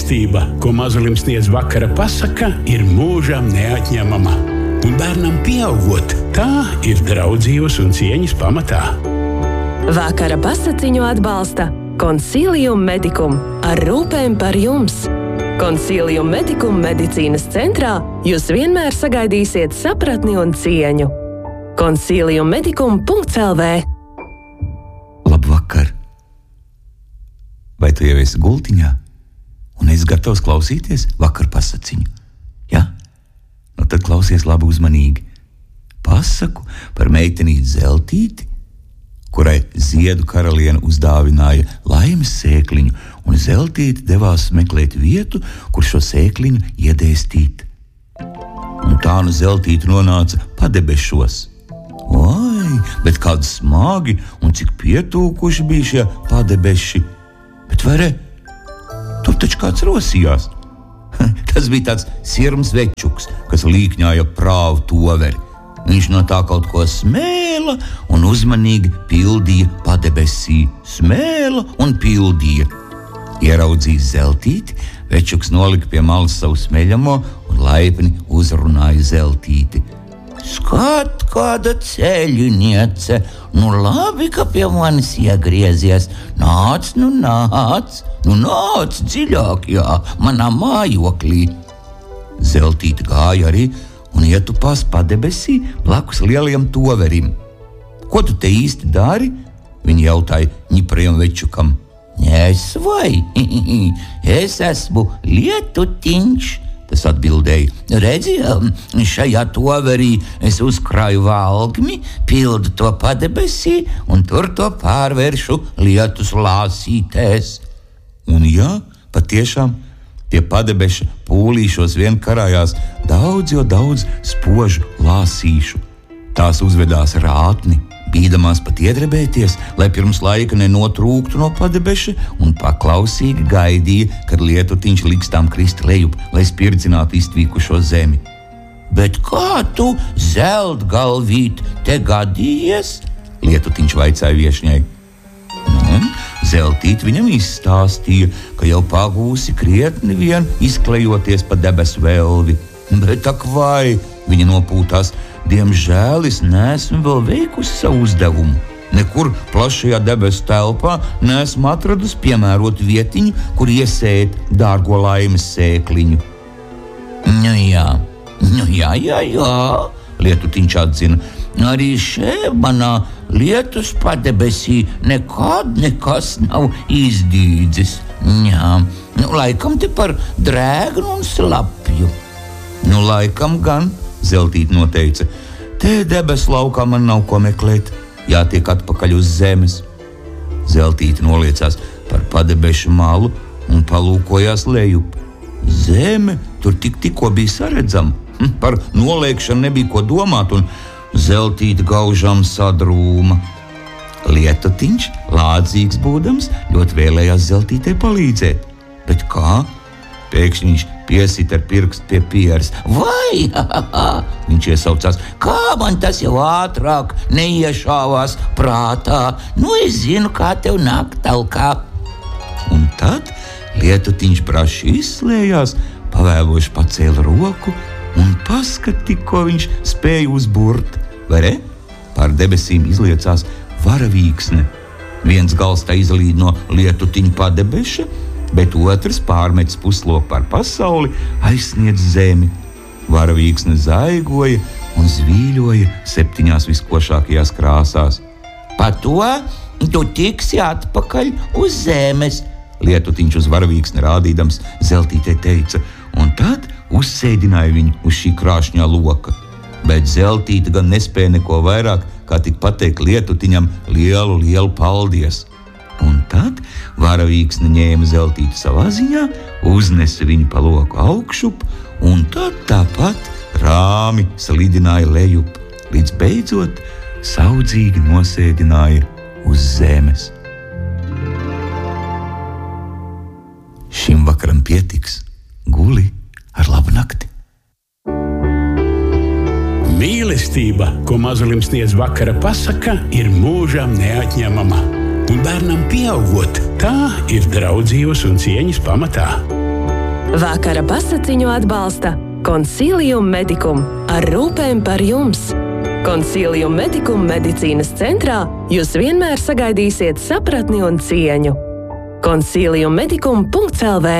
Mīlestība, ko mazulim sniedz vakara pasaka, ir mūžam neatņemama. Un bērnam pieaugot, tā ir draudzības un cieņas pamatā. Vakara pasakiņu atbalsta Consilium Medicum ar rūpēm par jums. Consilium Medicum medicīnas centrā jūs vienmēr sagaidīsiet sapratni un cieņu. Consiliummedicum.lv. Labvakar! Vai tu jau esi gultiņā un esi gatavs klausīties vakar pasakiņu? Ja? Nu tad klausies labi uzmanīgi. Pasaku par meitenīti Zeltīti, kurai ziedu karaliene uzdāvināja laimes sēkliņu, un Zeltīte devās meklēt vietu, kur šo sēkliņu iedēstīt. Un tā nu Zeltīte nonāca padebešos. Oi, bet kādi smagi un cik pietūkuši bija šie padebeši. Bet vai re, tur taču kāds rosījās. Tas bija tāds sirms večuks, kas līkņāja prāvu toveri. Viņš no tā kaut ko smēla un uzmanīgi pildīja padebesī. Smēla un pildīja. Ieraudzījis Zeltīti, večuks nolika pie malas savu smeļamo un laipni uzrunāja Zeltīti. Skat, kāda ceļiniece, nu labi, ka pie manis iegriezies. Nāc dziļāk, jā, manā mājoklī. Zeltīte gāja arī un ietupās padebesī blakus lielajam toverim. Ko tu te īsti dari? Viņa jautāja ņiprajam večukam. Es esmu Lietutiņš. Tas atbildēja. Redzi, šajā toverī es uzkrāju valgmi, pildu to padebesī un tur to pārvēršu lietus lāsītēs. Un jā, patiešām, tie padebeša pūlīšos vien karājās daudz spožu lāsīšu. Tās uzvedās rātni, bīdamās pat iedrebēties, lai pirms laika nenotrūktu no padebeša, un paklausīgi gaidīja, kad Lietutiņš liks tām krist lejup, lai spirdzinātu iztvīkušo zemi. Bet kā tu, zeltgalvīt, te gadījies? Lietutiņš vaicāja viešņai. Zeltīte viņam izstāstīja, ka jau pagūsi krietni vien izklejoties pa debesu velvi. Bet ak vai, viņa nopūtās, diemžēl es neesmu vēl veikusi savu uzdevumu. Nekur plašajā debesu telpā neesmu atradusi piemērotu vietiņu, kur iesēt dārgo laimes sēkliņu. Nu jā, Lietutiņš atzina. Arī šeit manā lietus padebesī nekad nekas nav izdīdzis. Jā, laikam te par drēgnu un slapju. Laikam gan, Zeltīte noteica. Te debesu laukā man nav ko meklēt, jātiek atpakaļ uz zemes. Zeltīte noliecās par padebešu malu un palūkojās lejup. Zeme tur tikko bija saredzama. Par noliekšanu nebija ko domāt, un Zeltīte gaužam sadrūma. Lietutiņš, lādzīgs būdams, ļoti vēlējās Zeltītei palīdzēt. Bet kā? Pēkšņi viņš piesita ar pirkstu pie pieres. Vai, viņš iesaucās, kā man tas jau ātrāk neiešāvās prātā? Es zinu, kā tev nāk talkā. Un tad Lietutiņš braši izslējās, pavēloši pacēla roku un paskati, ko viņš spēja uzburt. Vai re? Pār debesīm izliecās varavīksne. Viens gals tā izlīd no Lietutiņa padebeša, bet otrs pārmetis pusloku par pasauli, aizsniedz zemi. Varavīksne zaigoja un zvīļoja 7 viskošākajās krāsās. Pa to tu tiksi atpakaļ uz zemes, Lietutiņš uz varavīksni rādīdams Zeltītei teica, un tad uzsēdināja viņu uz šī krāšņā loka. Bet Zeltīte gan nespēja neko vairāk, kā tik pateikt Lietutiņam lielu paldies. Un tad varavīksne ņēma Zeltīti savā ziņā, uznesa viņu pa loku augšup, un tad tāpat rāmi slidināja lejup, līdz beidzot saudzīgi nosēdināja uz zemes. Šim vakaram pietiks. Guli ar labu nakti. Mīlestība, ko mazulim sniedz vakara pasaka, ir mūžam neatņemama. Un bērnam pieaugot, tā ir draudzības un cieņas pamatā. Vakara pasaciņu atbalsta Consilium Medicum ar rūpēm par jums. Consilium Medicum medicīnas centrā jūs vienmēr sagaidīsiet sapratni un cieņu. Consiliummedicum.lv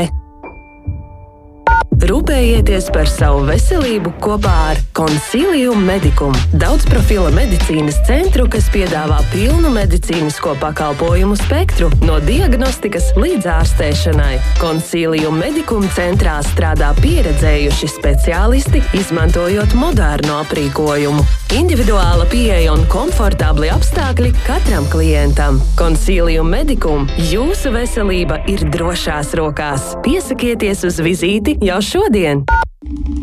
Rūpējieties par savu veselību kopā ar Consilium Medicum, daudzprofila medicīnas centru, kas piedāvā pilnu medicīnisko pakalpojumu spektru, no diagnostikas līdz ārstēšanai. Consilium Medicum centrā strādā pieredzējuši speciālisti, izmantojot modernu aprīkojumu. Individuāla pieeja un komfortabli apstākļi katram klientam. Consilium Medicum, jūsu veselība ir drošās rokās. Piesakieties uz vizīti jau šodien!